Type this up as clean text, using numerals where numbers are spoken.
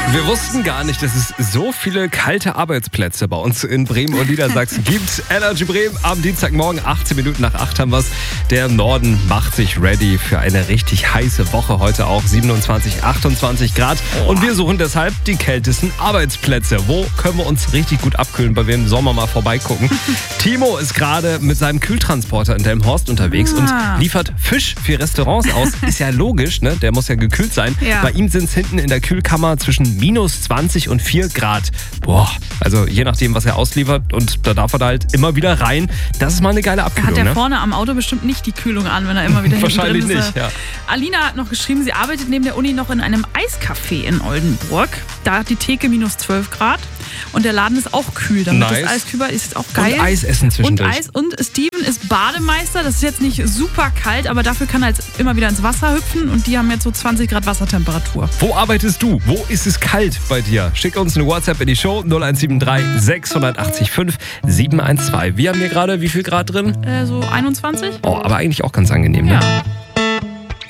Wir wussten gar nicht, dass es so viele kalte Arbeitsplätze bei uns in Bremen und Niedersachsen gibt. Energy Bremen am Dienstagmorgen, 18 Minuten nach 8 haben wir es. Der Norden macht sich ready für eine richtig heiße Woche. Heute auch 27, 28 Grad. Und wir suchen deshalb die kältesten Arbeitsplätze. Wo können wir uns richtig gut abkühlen, bei wem sollen wir mal vorbeigucken? Timo ist gerade mit seinem Kühltransporter in Delmenhorst unterwegs und liefert Fisch für Restaurants aus. Ist ja logisch, ne? Der muss ja gekühlt sein. Ja. Bei ihm sind es hinten in der Kühlkammer zwischen minus 20 und 4 Grad. Boah, also je nachdem, was er ausliefert. Und da darf er da halt immer wieder rein. Das ist mal eine geile Abkühlung. Hat der ne? vorne am Auto bestimmt nicht die Kühlung an, wenn er immer wieder Wahrscheinlich hinten drin ist. nicht, ja. Alina hat noch geschrieben, sie arbeitet neben der Uni noch in einem Eiscafé in Oldenburg. Da hat die Theke minus 12 Grad. Und der Laden ist auch kühl, damit Nice. das Eis kühl ist auch geil. Und Eis essen zwischendurch. Und Eis. Und Steven ist Bademeister. Das ist jetzt nicht super kalt, aber dafür kann er jetzt immer wieder ins Wasser hüpfen. Und die haben jetzt so 20 Grad Wassertemperatur. Wo arbeitest du? Wo ist es kalt bei dir? Schick uns eine WhatsApp in die Show 0173 680 5 712. Wir haben hier gerade wie viel Grad drin? So 21? Oh, aber eigentlich auch ganz angenehm, ne? Ja.